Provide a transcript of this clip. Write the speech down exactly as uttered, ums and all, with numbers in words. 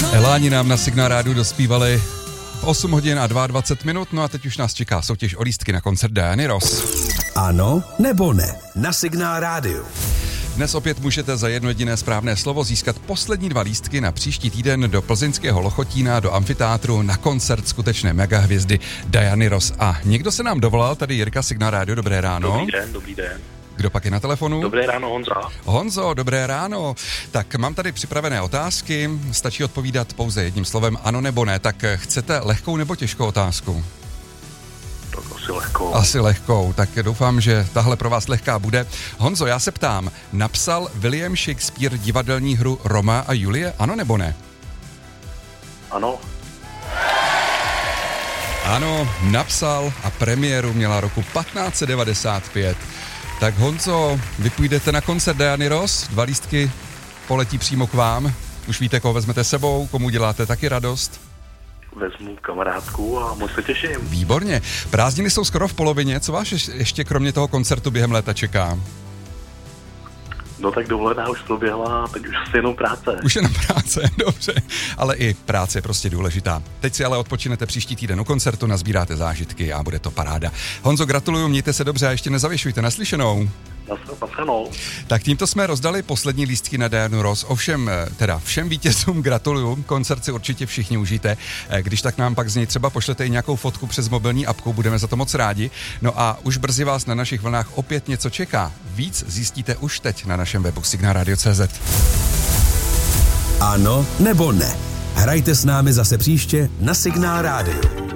Eláni nám na Signál Rádiu dospívali v osm hodin a dvacet dva minut, no a teď už nás čeká soutěž o lístky na koncert Diany Ross. Ano nebo ne na Signál Rádiu. Dnes opět můžete za jedno jediné správné slovo získat poslední dva lístky na příští týden do plzeňského Lochotína, do amfiteátru na koncert skutečné megahvězdy Diany Ross. A někdo se nám dovolal, tady Jirka, Signál Rádio, dobré ráno. Dobrý den, dobrý den. Kdo pak je na telefonu? Dobré ráno, Honza. Honzo, dobré ráno. Tak mám tady připravené otázky, stačí odpovídat pouze jedním slovem ano nebo ne. Tak chcete lehkou nebo těžkou otázku? Tak asi lehkou. Asi lehkou, tak doufám, že tahle pro vás lehká bude. Honzo, já se ptám, napsal William Shakespeare divadelní hru Romea a Julie, ano nebo ne? Ano. Ano, napsal a premiéru měla roku patnáct set devadesát pět. Tak Honzo, vy půjdete na koncert Diany Ross, dva lístky poletí přímo k vám. Už víte, koho vezmete sebou, komu děláte taky radost? Vezmu kamarádku a moc se těším. Výborně. Prázdniny jsou skoro v polovině, co vás ještě kromě toho koncertu během léta čeká? No tak dovolená už proběhla, teď už asi jenom práce. Už jenom práce, dobře. Ale i práce je prostě důležitá. Teď si ale odpočinete příští týden u koncertu, nazbíráte zážitky a bude to paráda. Honzo, gratuluju, mějte se dobře a ještě nezavěšujte, naslyšenou. Naslyšenou. Tak tímto jsme rozdali poslední lístky na Dianu Ross. Ovšem, teda všem vítězům gratuluju, koncert si určitě všichni užijte. Když tak nám pak z něj třeba pošlete i nějakou fotku přes mobilní apku, budeme za to moc rádi. No a už brzy vás na našich vlnách opět něco čeká. Víc zjistíte už teď na našem webu signál radio tečka cé zet. Ano nebo ne? Hrajte s námi zase příště na Signál Rádiu.